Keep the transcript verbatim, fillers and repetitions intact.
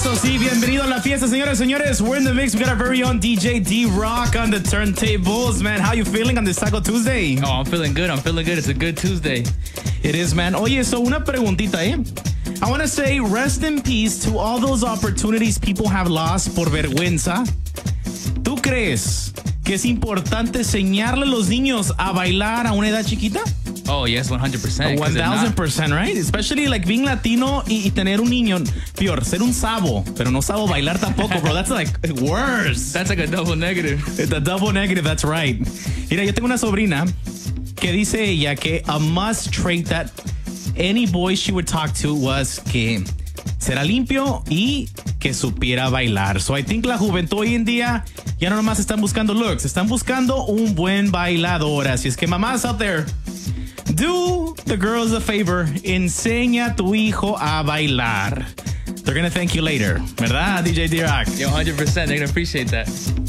Eso sí, bienvenido a la fiesta, señores, señores. We're in the mix. We got our very own D J D-Rock on the turntables, man. How you feeling on this Taco Tuesday? Oh, I'm feeling good. I'm feeling good. It's a good Tuesday. It is, man. Oye, so una preguntita, eh? I want to say rest in peace to all those opportunities people have lost por vergüenza. ¿Tú crees que es importante enseñarle a los niños a bailar a una edad chiquita? Oh, yes, one hundred percent. one thousand percent, right? Especially like being Latino y, y tener un niño, peor, ser un sabo, pero no sabo bailar tampoco, bro. That's like worse. That's like a double negative. It's a double negative, that's right. Mira, yo tengo una sobrina que dice ella que a must trait that any boy she would talk to was que será limpio y que supiera bailar. So I think la juventud hoy en día ya no nomás están buscando looks, están buscando un buen bailador. Así es que mamás out there, do the girls a favor, enseña a tu hijo a bailar. They're gonna thank you later, ¿verdad, D J D-Rock? Yo, one hundred percent. They're gonna appreciate that.